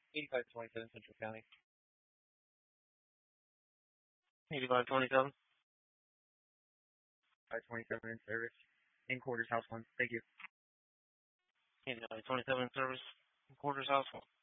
8527 Central County. 8527. 527 in service. In quarters, house one. Thank you. 8527 service, quarters house 1.